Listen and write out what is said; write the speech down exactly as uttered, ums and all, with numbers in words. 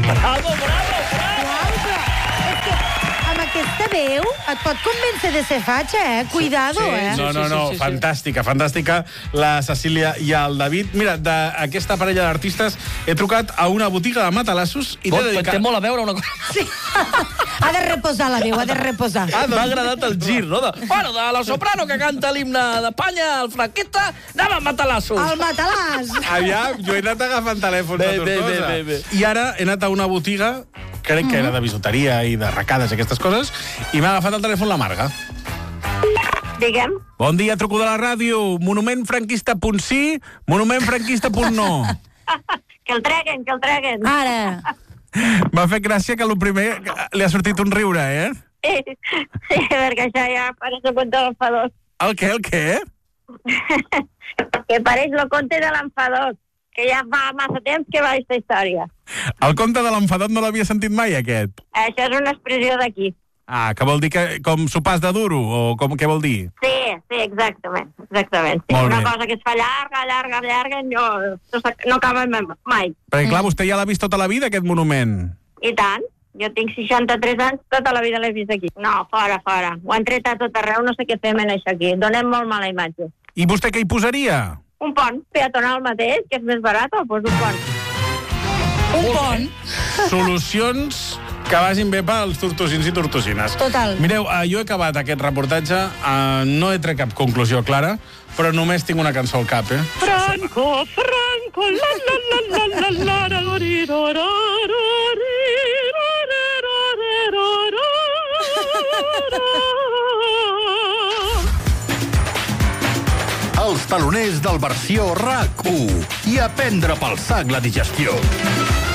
Bravo, bravo, bravo! Uau, però és que amb aquesta veu et pot convèncer de ser fatxa, eh? Cuidado, Sí, eh? sí, No, no, no, sí, sí, sí. fantàstica, fantàstica la Cecília i el David. Mira, d'aquesta parella d'artistes he trucat a una botiga de matalassos i Bon, t'he de dir té que... molt a veure una cosa. Sí. Ha de reposar la veu, ha de reposar. Ah, M'ha agradat el gir, no? De, bueno, de la soprano que canta l'himne d'Espanya, el Franqueta, anem a matalassos. El matalàs! Aviam, jo he anat agafant telèfons Bé, a bé, Tortosa. bé, bé, bé. I ara he anat a una botiga, crec que era de bisuteria i de recades i aquestes coses, i m'ha agafat el telèfon la Marga. Digue'm. Bon dia, truco de la ràdio. Monument franquista punt sí, monument franquista punt no. Que el treguen, que el treguen. Ara. M'ha fet gràcia que el primer li ha sortit un riure, eh? Sí, sí, perquè això ja pareix el conte de l'enfadós. El què, el què? Que pareix el conte de l'enfadós, que ja fa massa temps que va aquesta història. El conte de l'enfadat no l'havia sentit mai, aquest. Això és una expressió d'aquí. Ah, que vol dir que com sopars de duro, o com, què vol dir? Sí, sí, exactament, exactament. Sí, Molt una bé. cosa que es fa llarga, llarga, llarga, no, no, s'ac- no acaba mai. Perquè, clar, vostè ja l'ha vist tota la vida, aquest monument. I tant. Jo tinc seixanta-tres anys, tota la vida l'he vist aquí. No, fora, fora. Ho han tret a tot arreu, no sé què fem en això aquí. Donem molt mala imatge. I vostè què hi posaria? Un pont peatonal mateix, que és més barat, o pues un pont. Un pont. Solucions que vagin bé pels tortosins i tortosines. Total. Mireu, eh, jo he acabat aquest reportatge, eh, no he tret cap conclusió clara, però només tinc una cançó al cap, eh? Franco, Franco, la la la la la la la la ri, ro, ro, ro, ri, ro, re, ro, re, ro, ro, ro. Els taloners del versió R A C u i a prendre pel sac la digestió.